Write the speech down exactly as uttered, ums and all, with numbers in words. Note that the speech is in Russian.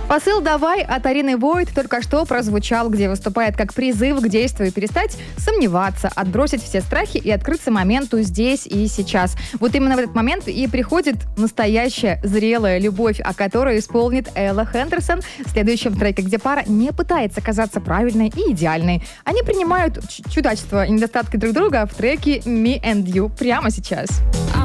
Посыл «Давай» от Арины Войт только что прозвучал, где выступает как призыв к действию, перестать сомневаться, отбросить все страхи и открыться моменту здесь и сейчас. Вот именно в этот момент и приходит настоящая зрелая любовь, о которой исполнит Элла Хендерсон в следующем треке, где пара не пытается казаться правильной и идеальной. Они принимают ч- чудачества и недостатки друг друга в треке «Me and You» прямо сейчас.